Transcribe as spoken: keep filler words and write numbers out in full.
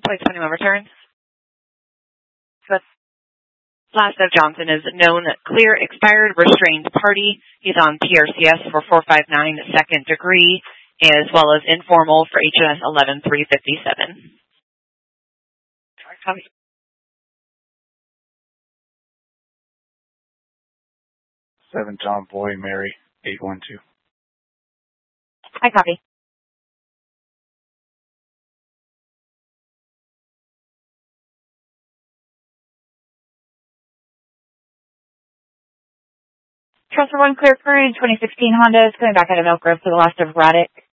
Place twenty-one returns. So that's last of Johnson is known clear expired restrained party. He's on P R C S for four five nine second degree, as well as informal for H M S eleven three fifty-seven. Copy. Seven Tom Boy Mary eight one two. I copy. Trust one clear crew twenty sixteen Honda is coming back out of Elk Grove to the last of Raddick.